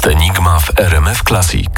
podcast Enigma w RMF Classic.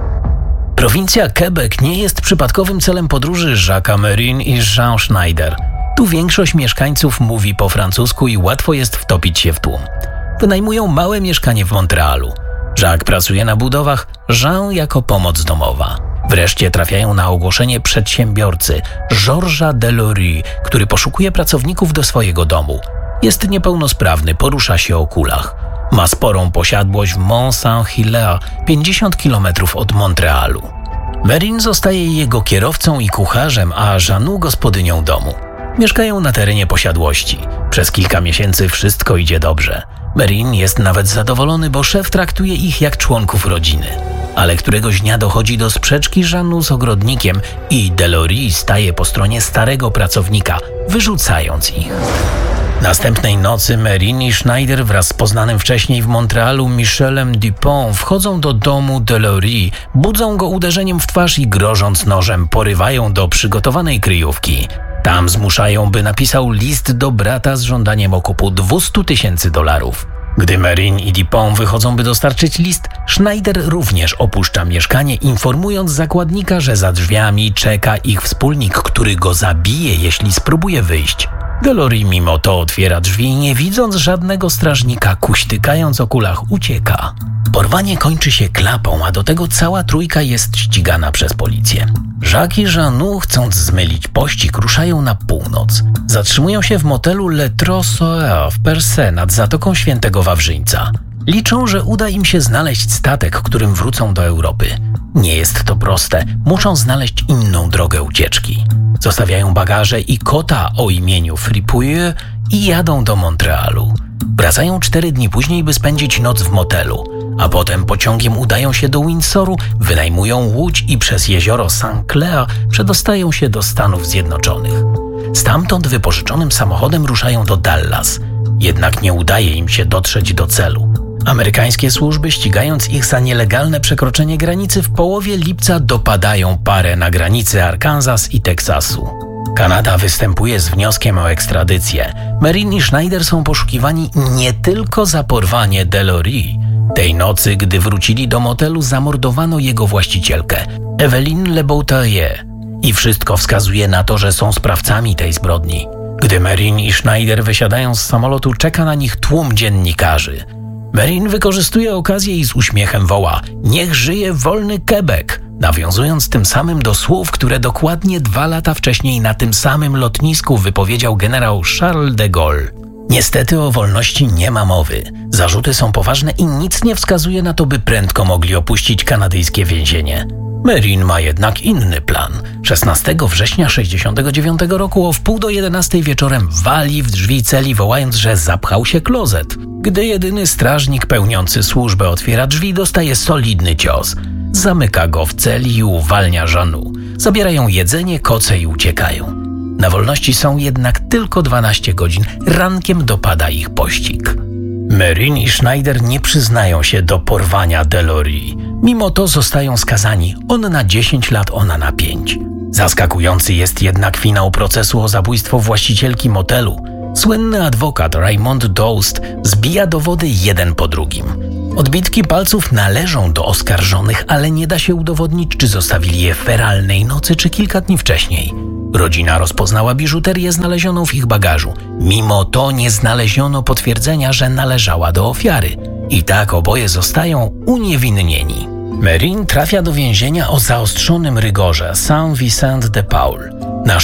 Prowincja Quebec nie jest przypadkowym celem podróży Jacques'a Merrin i Jean Schneider. Tu większość mieszkańców mówi po francusku i łatwo jest wtopić się w tłum. Wynajmują małe mieszkanie w Montrealu. Jacques pracuje na budowach, Jean jako pomoc domowa. Wreszcie trafiają na ogłoszenie przedsiębiorcy Georgesa Delory, który poszukuje pracowników do swojego domu. Jest niepełnosprawny, porusza się o kulach. Ma sporą posiadłość w Mont-Saint-Hilaire, 50 km od Montrealu. Merrin zostaje jego kierowcą i kucharzem, a Jeannu gospodynią domu. Mieszkają na terenie posiadłości. Przez kilka miesięcy wszystko idzie dobrze. Merrin jest nawet zadowolony, bo szef traktuje ich jak członków rodziny. Ale któregoś dnia dochodzi do sprzeczki Jeannu z ogrodnikiem i Delory staje po stronie starego pracownika, wyrzucając ich. Następnej nocy Merrin i Schneider wraz z poznanym wcześniej w Montrealu Michelem Dupont wchodzą do domu Delory, budzą go uderzeniem w twarz i grożąc nożem porywają do przygotowanej kryjówki. Tam zmuszają, by napisał list do brata z żądaniem okupu $200,000. Gdy Merrin i Dupont wychodzą, by dostarczyć list, Schneider również opuszcza mieszkanie, informując zakładnika, że za drzwiami czeka ich wspólnik, który go zabije, jeśli spróbuje wyjść. Delory mimo to otwiera drzwi i nie widząc żadnego strażnika, kuśtykając o kulach, ucieka. Porwanie kończy się klapą, a do tego cała trójka jest ścigana przez policję. Jacques i Jeannu, chcąc zmylić pościg, ruszają na północ. Zatrzymują się w motelu Le Trossoir w Percé nad Zatoką Świętego Wawrzyńca. Liczą, że uda im się znaleźć statek, którym wrócą do Europy. Nie jest to proste, muszą znaleźć inną drogę ucieczki. Zostawiają bagaże i kota o imieniu Fripouille i jadą do Montrealu. Wracają 4 dni później, by spędzić noc w motelu, a potem pociągiem udają się do Windsoru, wynajmują łódź i przez jezioro Saint-Clair przedostają się do Stanów Zjednoczonych. Stamtąd wypożyczonym samochodem ruszają do Dallas, jednak nie udaje im się dotrzeć do celu. Amerykańskie służby, ścigając ich za nielegalne przekroczenie granicy, w połowie lipca dopadają parę na granicy Arkansas i Teksasu. Kanada występuje z wnioskiem o ekstradycję. Merrin i Schneider są poszukiwani nie tylko za porwanie Delory. Tej nocy, gdy wrócili do motelu, zamordowano jego właścicielkę, Eveline Leboutillier. I wszystko wskazuje na to, że są sprawcami tej zbrodni. Gdy Merrin i Schneider wysiadają z samolotu, czeka na nich tłum dziennikarzy. Merrin wykorzystuje okazję i z uśmiechem woła: „Niech żyje wolny Quebec”, nawiązując tym samym do słów, które dokładnie 2 lata wcześniej na tym samym lotnisku wypowiedział generał Charles de Gaulle. Niestety o wolności nie ma mowy. Zarzuty są poważne i nic nie wskazuje na to, by prędko mogli opuścić kanadyjskie więzienie. Merrin ma jednak inny plan. 16 września 1969 roku o 10:30 wieczorem wali w drzwi celi, wołając, że zapchał się klozet. Gdy jedyny strażnik pełniący służbę otwiera drzwi, dostaje solidny cios. Zamyka go w celi i uwalnia Jeannu. Zabierają jedzenie, koce i uciekają. Na wolności są jednak tylko 12 godzin. Rankiem dopada ich pościg. Merrin i Schneider nie przyznają się do porwania Delory. Mimo to zostają skazani, on na 10 lat, ona na 5. Zaskakujący jest jednak finał procesu o zabójstwo właścicielki motelu. Słynny adwokat Raymond Doust zbija dowody jeden po drugim. Odbitki palców należą do oskarżonych, ale nie da się udowodnić, czy zostawili je feralnej nocy, czy kilka dni wcześniej. Rodzina rozpoznała biżuterię znalezioną w ich bagażu. Mimo to nie znaleziono potwierdzenia, że należała do ofiary. I tak oboje zostają uniewinnieni. Merrin trafia do więzienia o zaostrzonym rygorze Saint-Vicent-de-Paul. Na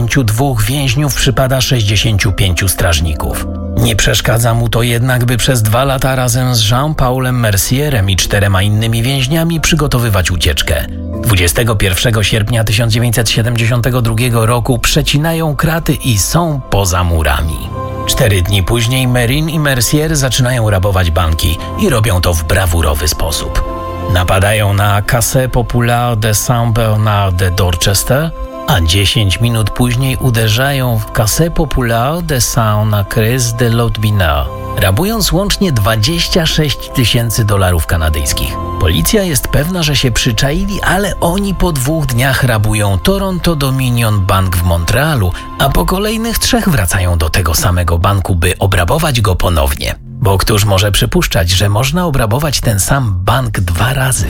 62 więźniów przypada 65 strażników. Nie przeszkadza mu to jednak, by przez 2 lata razem z Jean-Paulem Mercierem i 4 innymi więźniami przygotowywać ucieczkę. 21 sierpnia 1972 roku przecinają kraty i są poza murami. 4 dni później Merrin i Mercier zaczynają rabować banki i robią to w brawurowy sposób. Napadają na Caisse Populaire de Saint-Bernard de Dorchester, a 10 minut później uderzają w Caisse Populaire de Saint-Nacrez de Lotbinière, rabując łącznie $26,000 kanadyjskich. Policja jest pewna, że się przyczaili, ale oni po 2 dniach rabują Toronto Dominion Bank w Montrealu, a po kolejnych 3 wracają do tego samego banku, by obrabować go ponownie. Bo któż może przypuszczać, że można obrabować ten sam bank 2 razy?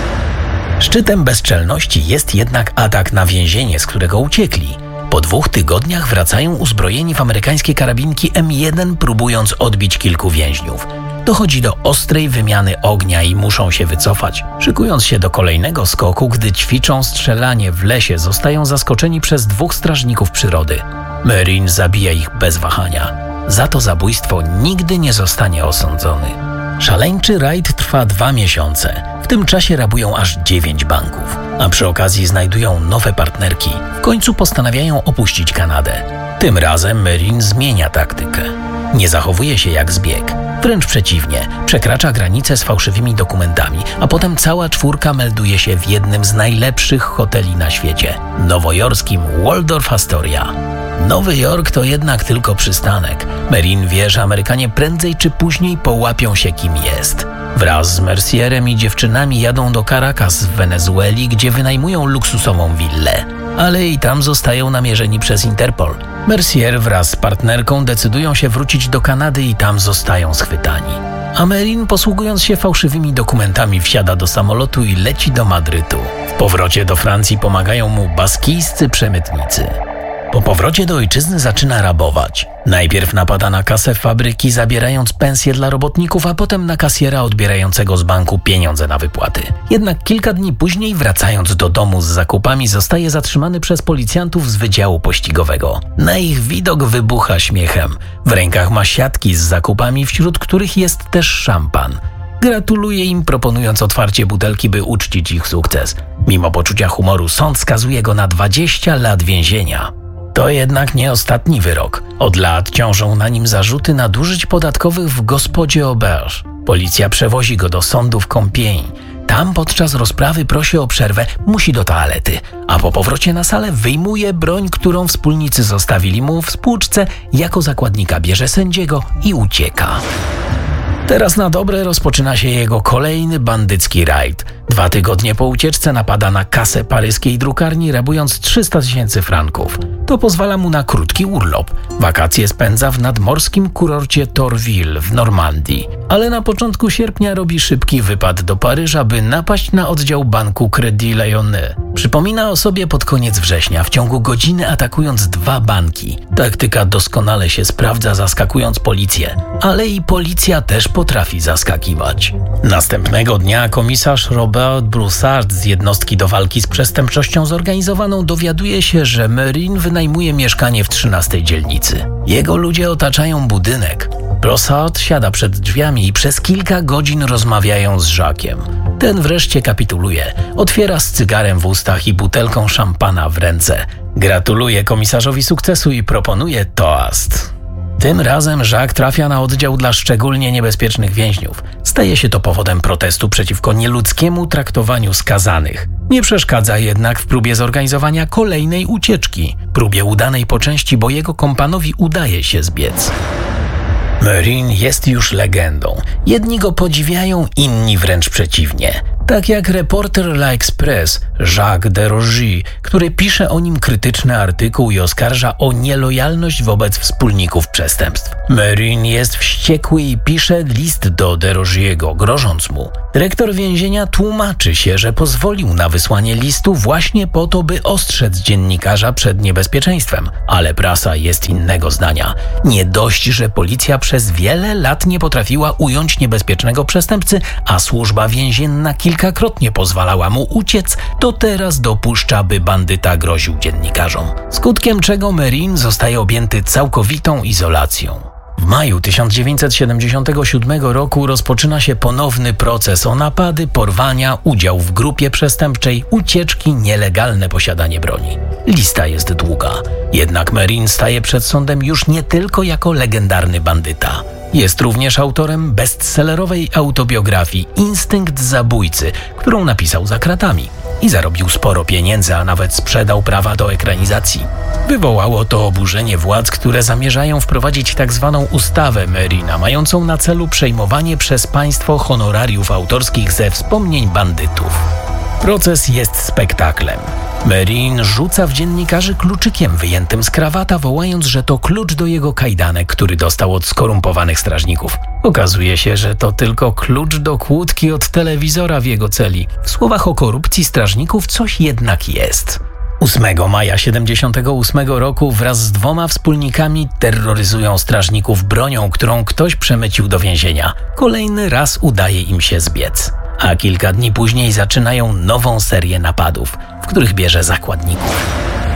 Szczytem bezczelności jest jednak atak na więzienie, z którego uciekli. Po 2 tygodniach wracają uzbrojeni w amerykańskie karabinki M1, próbując odbić kilku więźniów. Dochodzi do ostrej wymiany ognia i muszą się wycofać. Szykując się do kolejnego skoku, gdy ćwiczą strzelanie w lesie, zostają zaskoczeni przez 2 strażników przyrody. Marine zabija ich bez wahania. Za to zabójstwo nigdy nie zostanie osądzony. Szaleńczy rajd trwa 2 miesiące. W tym czasie rabują aż 9 banków, a przy okazji znajdują nowe partnerki. W końcu postanawiają opuścić Kanadę. Tym razem Marine zmienia taktykę. Nie zachowuje się jak zbieg. Wręcz przeciwnie, przekracza granicę z fałszywymi dokumentami, a potem cała 4 melduje się w jednym z najlepszych hoteli na świecie – nowojorskim Waldorf Astoria. Nowy Jork to jednak tylko przystanek. Marine wie, że Amerykanie prędzej czy później połapią się, kim jest. Wraz z Mercierem i dziewczynami jadą do Caracas w Wenezueli, gdzie wynajmują luksusową willę. Ale i tam zostają namierzeni przez Interpol. Mercier wraz z partnerką decydują się wrócić do Kanady i tam zostają schwytani. A Marine, posługując się fałszywymi dokumentami, wsiada do samolotu i leci do Madrytu. W powrocie do Francji pomagają mu baskijscy przemytnicy. Po powrocie do ojczyzny zaczyna rabować. Najpierw napada na kasę fabryki, zabierając pensje dla robotników, a potem na kasjera odbierającego z banku pieniądze na wypłaty. Jednak kilka dni później, wracając do domu z zakupami, zostaje zatrzymany przez policjantów z Wydziału Pościgowego. Na ich widok wybucha śmiechem. W rękach ma siatki z zakupami, wśród których jest też szampan. Gratuluje im, proponując otwarcie butelki, by uczcić ich sukces. Mimo poczucia humoru sąd skazuje go na 20 lat więzienia. To jednak nie ostatni wyrok. Od lat ciążą na nim zarzuty nadużyć podatkowych w gospodzie Auberge. Policja przewozi go do sądu w Compiègne. Tam podczas rozprawy prosi o przerwę, musi do toalety, a po powrocie na salę wyjmuje broń, którą wspólnicy zostawili mu w spłuczce, jako zakładnika bierze sędziego i ucieka. Teraz na dobre rozpoczyna się jego kolejny bandycki rajd. 2 tygodnie po ucieczce napada na kasę paryskiej drukarni, rabując 300 000 franków. To pozwala mu na krótki urlop. Wakacje spędza w nadmorskim kurorcie Torville w Normandii. Ale na początku sierpnia robi szybki wypad do Paryża, by napaść na oddział banku Crédit Lyonnais. Przypomina o sobie pod koniec września, w ciągu godziny atakując 2 banki. Taktyka doskonale się sprawdza, zaskakując policję. Ale i policja też potrafi zaskakiwać. Następnego dnia komisarz Robert Broussard z jednostki do walki z przestępczością zorganizowaną dowiaduje się, że Marine wynajmuje mieszkanie w 13 dzielnicy. Jego ludzie otaczają budynek. Broussard siada przed drzwiami i przez kilka godzin rozmawiają z Jacques'em. Ten wreszcie kapituluje. Otwiera z cygarem w ustach i butelką szampana w ręce. Gratuluje komisarzowi sukcesu i proponuje toast. Tym razem Jacques trafia na oddział dla szczególnie niebezpiecznych więźniów. Staje się to powodem protestu przeciwko nieludzkiemu traktowaniu skazanych. Nie przeszkadza jednak w próbie zorganizowania kolejnej ucieczki. Próbie udanej po części, bo jego kompanowi udaje się zbiec. Marine jest już legendą. Jedni go podziwiają, inni wręcz przeciwnie. Tak jak reporter L'Express Jacques Desrogiers, który pisze o nim krytyczny artykuł i oskarża o nielojalność wobec wspólników przestępstw. Marine jest wściekły i pisze list do Desrogiers'ego, grożąc mu. Dyrektor więzienia tłumaczy się, że pozwolił na wysłanie listu właśnie po to, by ostrzec dziennikarza przed niebezpieczeństwem. Ale prasa jest innego zdania. Nie dość, że policja przez wiele lat nie potrafiła ująć niebezpiecznego przestępcy, a służba więzienna kilkakrotnie pozwalała mu uciec, to teraz dopuszcza, by bandyta groził dziennikarzom. Skutkiem czego Marine zostaje objęty całkowitą izolacją. W maju 1977 roku rozpoczyna się ponowny proces o napady, porwania, udział w grupie przestępczej, ucieczki, nielegalne posiadanie broni. Lista jest długa, jednak Marine staje przed sądem już nie tylko jako legendarny bandyta. Jest również autorem bestsellerowej autobiografii Instynkt zabójcy, którą napisał za kratami i zarobił sporo pieniędzy, a nawet sprzedał prawa do ekranizacji. Wywołało to oburzenie władz, które zamierzają wprowadzić tzw. ustawę Marina, mającą na celu przejmowanie przez państwo honorariów autorskich ze wspomnień bandytów. Proces jest spektaklem. Merin rzuca w dziennikarzy kluczykiem wyjętym z krawata, wołając, że to klucz do jego kajdanek, który dostał od skorumpowanych strażników. Okazuje się, że to tylko klucz do kłódki od telewizora w jego celi. W słowach o korupcji strażników coś jednak jest. 8 maja 1978 roku wraz z 2 wspólnikami terroryzują strażników bronią, którą ktoś przemycił do więzienia. Kolejny raz udaje im się zbiec. A kilka dni później zaczynają nową serię napadów, w których bierze zakładników.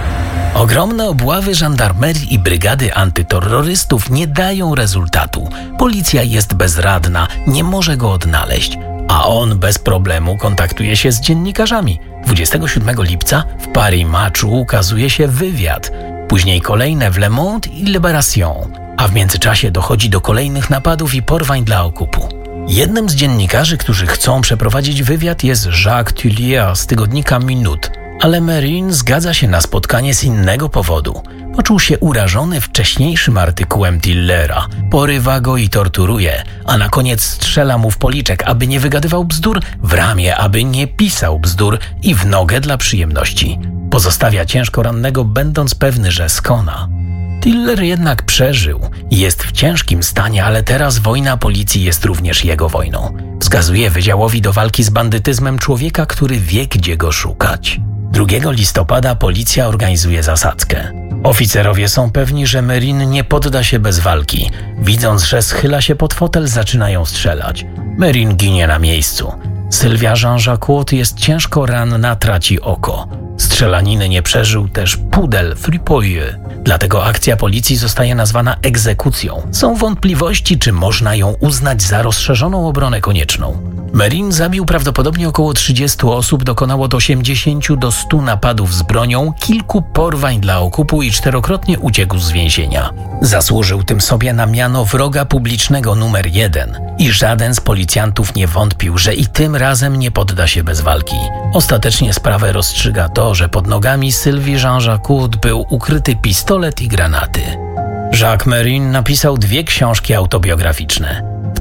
Ogromne obławy żandarmerii i brygady antyterrorystów nie dają rezultatu. Policja jest bezradna, nie może go odnaleźć, a on bez problemu kontaktuje się z dziennikarzami. 27 lipca w Paris Matchu ukazuje się wywiad, później kolejne w Le Monde i Libération, a w międzyczasie dochodzi do kolejnych napadów i porwań dla okupu. Jednym z dziennikarzy, którzy chcą przeprowadzić wywiad, jest Jacques Tullier z tygodnika Minute, ale Merin zgadza się na spotkanie z innego powodu. Poczuł się urażony wcześniejszym artykułem Tillera, porywa go i torturuje, a na koniec strzela mu w policzek, aby nie wygadywał bzdur, w ramię, aby nie pisał bzdur i w nogę dla przyjemności. Pozostawia ciężko rannego, będąc pewny, że skona. Tiller jednak przeżył i jest w ciężkim stanie, ale teraz wojna policji jest również jego wojną. Wskazuje wydziałowi do walki z bandytyzmem człowieka, który wie, gdzie go szukać. 2 listopada policja organizuje zasadzkę. Oficerowie są pewni, że Merin nie podda się bez walki. Widząc, że schyla się pod fotel, zaczynają strzelać. Merin ginie na miejscu. Sylwia Jean-Jacques jest ciężko ranna, traci oko. Strzelaniny nie przeżył też Pudel Fripouille. Dlatego akcja policji zostaje nazwana egzekucją. Są wątpliwości, czy można ją uznać za rozszerzoną obronę konieczną. Merin zabił prawdopodobnie około 30 osób, dokonał od 80 do 100 napadów z bronią, kilku porwań dla okupu i 4-krotnie uciekł z więzienia. Zasłużył tym sobie na miano wroga publicznego numer 1 i żaden z policjantów nie wątpił, że i tym razem nie podda się bez walki. Ostatecznie sprawę rozstrzyga to, że pod nogami Sylwii Jean-Jacques był ukryty pistolet i granaty. Jacques Merin napisał 2 książki autobiograficzne. W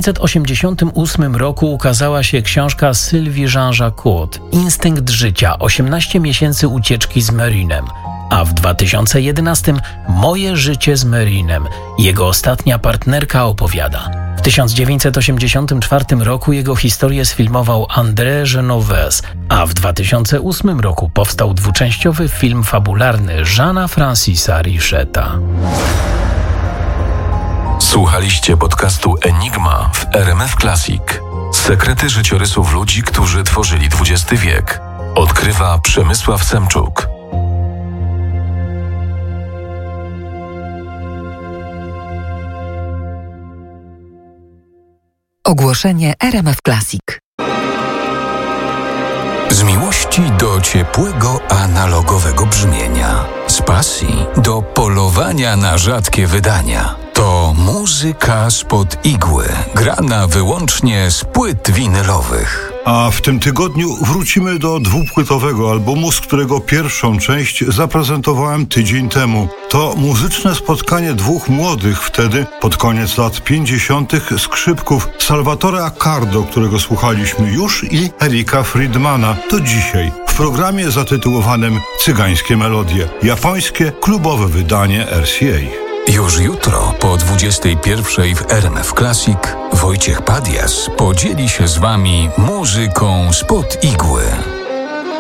1988 roku ukazała się książka Sylwii Jean-Jacques Instynkt życia – 18 miesięcy ucieczki z Merinem, a w 2011 Moje życie z Merinem jego ostatnia partnerka opowiada. W 1984 roku jego historię sfilmował André Genovese, a w 2008 roku powstał 2-częściowy film fabularny Jeana Francisa Richeta. Słuchaliście podcastu Enigma w RMF Classic. Sekrety życiorysów ludzi, którzy tworzyli XX wiek. Odkrywa Przemysław Semczuk. Ogłoszenie RMF Classic. Z miłości do ciepłego, analogowego brzmienia. Z pasji do polowania na rzadkie wydania. To muzyka spod igły, grana wyłącznie z płyt winylowych. A w tym tygodniu wrócimy do 2-płytowego albumu, z którego pierwszą część zaprezentowałem tydzień temu. To muzyczne spotkanie 2 młodych wtedy, pod koniec lat 50. skrzypków, Salvatore Accardo, którego słuchaliśmy już, i Erika Friedmana. To dzisiaj w programie zatytułowanym Cygańskie melodie. Japońskie klubowe wydanie RCA. Już jutro po 21:00 w RMF Classic Wojciech Padias podzieli się z Wami muzyką spod igły.